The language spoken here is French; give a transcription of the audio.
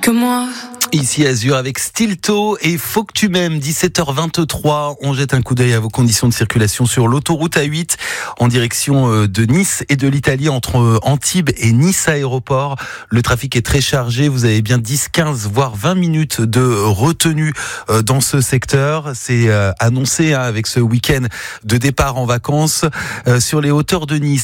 que moi. Ici Azur avec Stilto et Faut que tu m'aimes, 17h23. On jette un coup d'œil à vos conditions de circulation sur l'autoroute A8 en direction de Nice et de l'Italie entre Antibes et Nice Aéroport. Le trafic est très chargé. Vous avez bien 10, 15, voire 20 minutes de retenue dans ce secteur. C'est annoncé avec ce week-end de départ en vacances sur les hauteurs de Nice.